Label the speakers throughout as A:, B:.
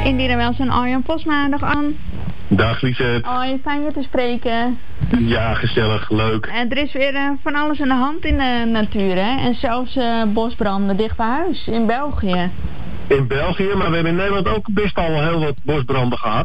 A: Indira Wels en Arjan Posma, dag aan.
B: Dag Lisette.
A: Hoi, fijn je te spreken.
B: Ja, gezellig, leuk.
A: Er is weer van alles aan de hand in de natuur, hè? En zelfs bosbranden dicht bij huis, in België.
B: In België, maar we hebben in Nederland ook best al heel wat bosbranden gehad.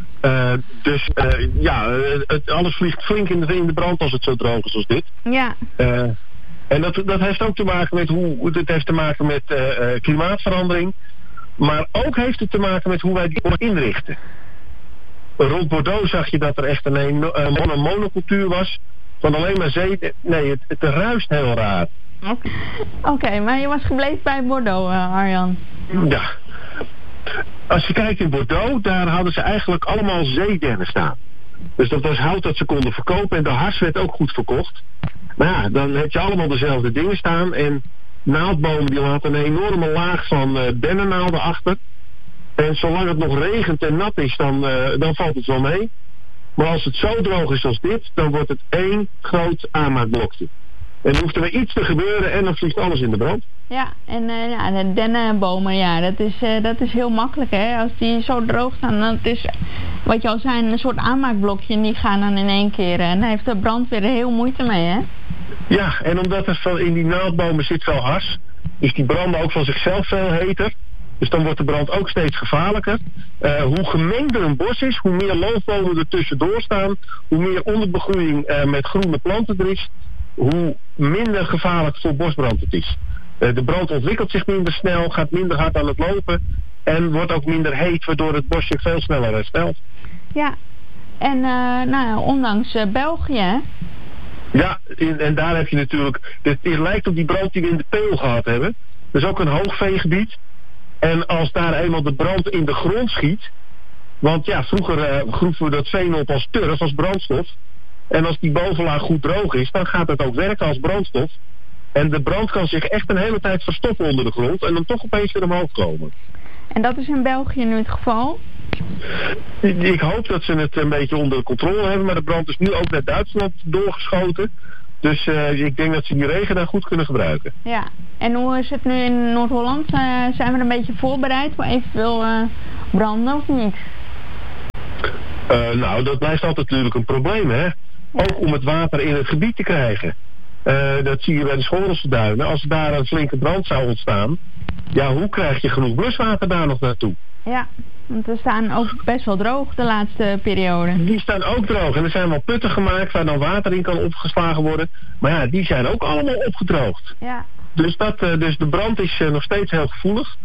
B: Alles vliegt flink in de brand als het zo droog is als dit.
A: Ja.
B: En dat heeft ook te maken met het heeft te maken met klimaatverandering. Maar ook heeft het te maken met hoe wij die inrichten. Rond Bordeaux zag je dat er echt een monocultuur was. Van alleen maar zee. Nee, het ruist heel raar.
A: Oké, maar je was gebleven bij Bordeaux, Arjan.
B: Ja. Als je kijkt in Bordeaux, daar hadden ze eigenlijk allemaal zeedennen staan. Dus dat was hout dat ze konden verkopen en de hars werd ook goed verkocht. Maar ja, dan heb je allemaal dezelfde dingen staan en naaldbomen die laten een enorme laag van dennennaalden achter. En zolang het nog regent en nat is, dan valt het wel mee. Maar als het zo droog is als dit, dan wordt het één groot aanmaakblokje. En dan hoeft er weer iets te gebeuren en dan vliegt alles in de brand.
A: Ja, en de dennenbomen, ja, dat is heel makkelijk, hè. Als die zo droog staan, dan het is, wat je al zei, een soort aanmaakblokje en die gaan dan in één keer. En daar heeft de brandweer heel moeite mee, hè.
B: Ja, en omdat er in die naaldbomen zit veel hars, is die branden ook van zichzelf veel heter. Dus dan wordt de brand ook steeds gevaarlijker. Hoe gemengder een bos is, hoe meer loofbomen er tussendoor staan, hoe meer onderbegroeiing met groene planten er is, hoe minder gevaarlijk voor bosbrand het is. De brand ontwikkelt zich minder snel, gaat minder hard aan het lopen en wordt ook minder heet, waardoor het bosje veel sneller herstelt.
A: Ja, en ondanks België, hè?
B: Ja, en daar heb je natuurlijk, het lijkt op die brand die we in de Peel gehad hebben. Dat is ook een hoogveegebied. En als daar eenmaal de brand in de grond schiet, want ja, vroeger groeven we dat veen op als turf, als brandstof. En als die bovenlaag goed droog is, dan gaat het ook werken als brandstof. En de brand kan zich echt een hele tijd verstoppen onder de grond en dan toch opeens weer omhoog komen. En
A: dat is in België nu het geval?
B: Ik hoop dat ze het een beetje onder controle hebben, maar de brand is nu ook naar Duitsland doorgeschoten. Dus ik denk dat ze die regen daar goed kunnen gebruiken.
A: Ja, en hoe is het nu in Noord-Holland? Zijn we een beetje voorbereid voor eventueel branden of niet?
B: Dat blijft altijd natuurlijk een probleem, hè. Ja. Ook om het water in het gebied te krijgen. Dat zie je bij de Schorelse duinen. Als daar een flinke brand zou ontstaan, ja, hoe krijg je genoeg bluswater daar nog naartoe?
A: Ja, want we staan ook best wel droog de laatste periode.
B: Die staan ook droog en er zijn wel putten gemaakt waar dan water in kan opgeslagen worden. Maar ja, die zijn ook allemaal opgedroogd.
A: Ja.
B: Dus de brand is nog steeds heel gevoelig.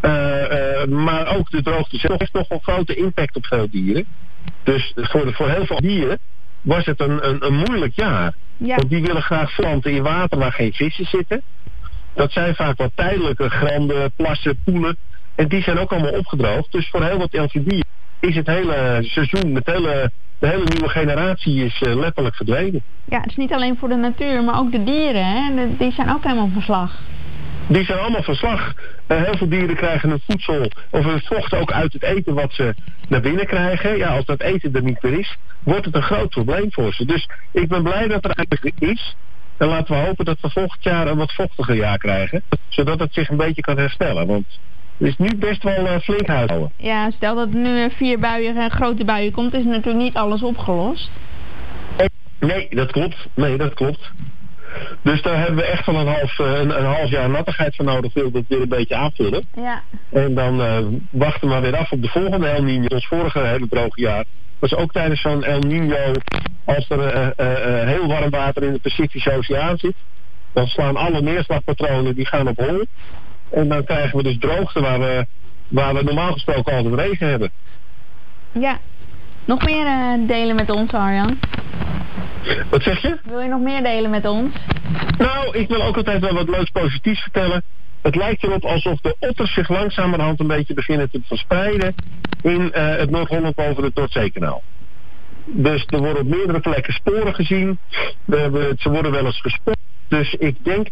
B: Maar ook de droogte zelf heeft nog een grote impact op veel dieren. Dus voor heel veel dieren was het een moeilijk jaar. Ja. Want die willen graag planten in water waar geen vissen zitten. Dat zijn vaak wat tijdelijke granden, plassen, poelen. En die zijn ook allemaal opgedroogd. Dus voor heel wat amfibieën is het hele seizoen, de hele nieuwe generatie is letterlijk verdwenen.
A: Ja, het is niet alleen voor de natuur, maar ook de dieren, hè? Die zijn ook helemaal van slag.
B: Die zijn allemaal van slag. Heel veel dieren krijgen hun voedsel of hun vocht ook uit het eten wat ze naar binnen krijgen. Ja, als dat eten er niet meer is, wordt het een groot probleem voor ze. Dus ik ben blij dat er eigenlijk is. En laten we hopen dat we volgend jaar een wat vochtiger jaar krijgen. Zodat het zich een beetje kan herstellen. Want het is nu best wel flink huishouden.
A: Ja, stel dat er nu 4 buien, grote buien komt, is natuurlijk niet alles opgelost.
B: Nee, dat klopt. Dus daar hebben we echt wel een half jaar nattigheid voor nodig. Wil dat weer een beetje aanvullen.
A: Ja.
B: En dan wachten we maar weer af op de volgende El Niño. Ons vorige hele droge jaar was ook tijdens zo'n El Niño, als er heel warm water in de Pacifische Oceaan zit, dan slaan alle neerslagpatronen, die gaan op hol. En dan krijgen we dus droogte waar we normaal gesproken altijd regen hebben.
A: Ja. Nog meer delen met ons, Arjan?
B: Wat zeg je?
A: Wil je nog meer delen met ons?
B: Nou, ik wil ook altijd wel wat leuks positiefs vertellen. Het lijkt erop alsof de otters zich langzamerhand een beetje beginnen te verspreiden in het Noord-Holland boven het Noordzeekanaal. Dus er worden op meerdere plekken sporen gezien. Ze worden wel eens gespot. Dus ik denk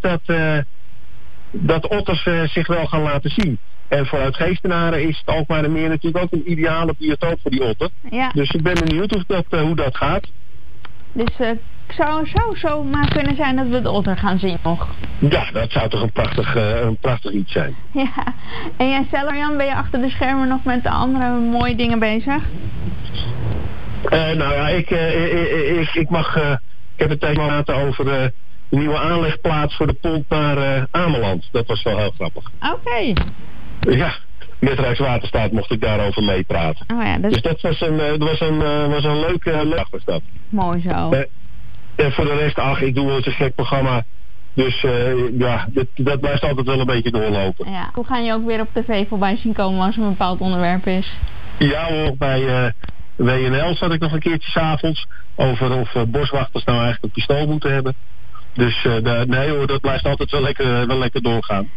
B: dat otters zich wel gaan laten zien. En voor Uitgeestenaren is het Alkmaardermeer natuurlijk ook een ideale biotoop voor die otter.
A: Ja.
B: Dus ik ben benieuwd hoe dat gaat.
A: Dus zou zomaar kunnen zijn dat we de otter gaan zien nog.
B: Ja, dat zou toch een prachtig iets zijn.
A: Ja, en jij zelf, Jan, ben je achter de schermen nog met de andere mooie dingen bezig?
B: Nou ja, ik heb het tegen laten over de nieuwe aanlegplaats voor de pont naar Ameland. Dat was wel heel grappig.
A: Oké.
B: Ja, met Rijkswaterstaat mocht ik daarover meepraten.
A: Oh ja,
B: dus dat was een leuke dag was dat.
A: Mooi zo.
B: En voor de rest, ik doe wel eens een gek programma. Dus dat blijft altijd wel een beetje doorlopen.
A: Ja. Hoe gaan je ook weer op tv voorbij zien komen als er een bepaald onderwerp is?
B: Ja hoor, bij WNL zat ik nog een keertje 's avonds over of boswachters nou eigenlijk een pistool moeten hebben. Dus nee hoor, dat blijft altijd wel lekker doorgaan.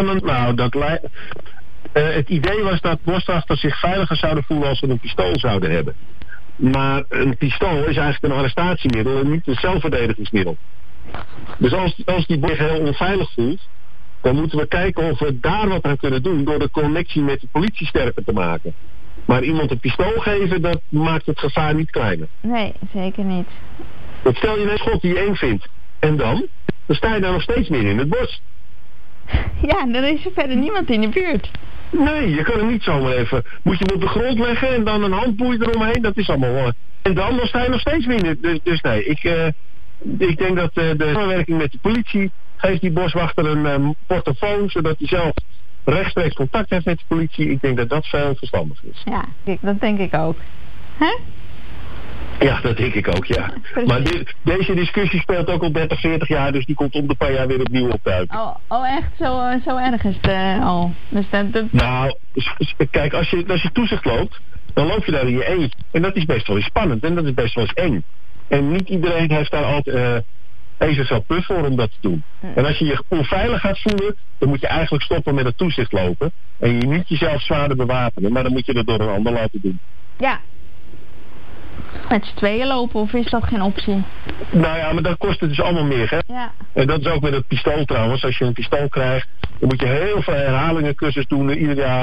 B: Het idee was dat boswachters zich veiliger zouden voelen als ze een pistool zouden hebben. Maar een pistool is eigenlijk een arrestatiemiddel en niet een zelfverdedigingsmiddel. Dus als die zich heel onveilig voelt, dan moeten we kijken of we daar wat aan kunnen doen door de connectie met de politie sterker te maken. Maar iemand een pistool geven, dat maakt het gevaar niet kleiner.
A: Nee, zeker niet.
B: Want stel je een schot die je eng vindt. En dan? Dan sta je daar nog steeds midden in het bos.
A: Ja, dan is er verder niemand in de buurt.
B: Nee, je kan hem niet zomaar even. Moet je hem op de grond leggen en dan een handboei eromheen. Dat is allemaal. En dan sta je nog steeds midden. Dus nee, ik denk dat de samenwerking met de politie geeft die boswachter een portofoon, zodat hij zelf rechtstreeks contact heeft met de politie. Ik denk dat dat veel verstandig is.
A: Ja, dat denk ik ook. Hè?
B: Ja, dat denk ik ook, ja. Precies. Maar deze discussie speelt ook al 30, 40 jaar, dus die komt om de paar jaar weer opnieuw opduiken.
A: Oh echt? Zo erg is het al? Dus
B: Nou, kijk, als je toezicht loopt, dan loop je daar in je eentje. En dat is best wel eens spannend en dat is best wel eens eng. En niet iedereen heeft daar altijd even zo puff voor om dat te doen. En als je je onveilig gaat voelen, dan moet je eigenlijk stoppen met het toezicht lopen. En je niet jezelf zwaarder bewapenen, maar dan moet je dat door een ander laten doen.
A: Ja. Met z'n tweeën lopen, of is dat geen optie?
B: Nou ja, maar dat kost het dus allemaal meer, hè?
A: Ja.
B: En dat is ook met het pistool trouwens. Als je een pistool krijgt, dan moet je heel veel herhalingencursus doen ieder jaar.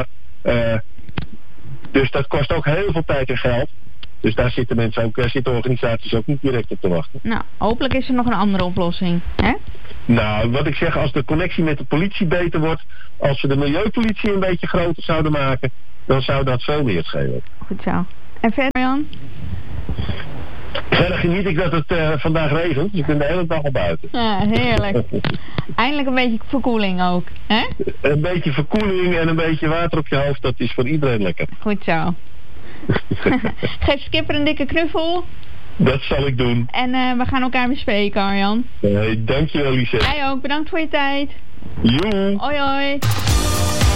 B: Dus dat kost ook heel veel tijd en geld. Dus daar zitten organisaties ook niet direct op te wachten.
A: Nou, hopelijk is er nog een andere oplossing, hè?
B: Nou, wat ik zeg, als de connectie met de politie beter wordt, als we de milieupolitie een beetje groter zouden maken, dan zou dat veel meer schelen.
A: Goed zo. En verder, Jan?
B: Verder geniet ik dat het vandaag regent, dus ik ben de hele dag al buiten.
A: Ja, heerlijk. Eindelijk een beetje verkoeling ook, hè?
B: Een beetje verkoeling en een beetje water op je hoofd, dat is voor iedereen lekker.
A: Goed zo. Geef Skipper een dikke knuffel.
B: Dat zal ik doen.
A: En we gaan elkaar weer spreken, Arjan.
B: Dankjewel, Lisette.
A: Jij ook, bedankt voor je tijd.
B: Joe.
A: Hoi hoi.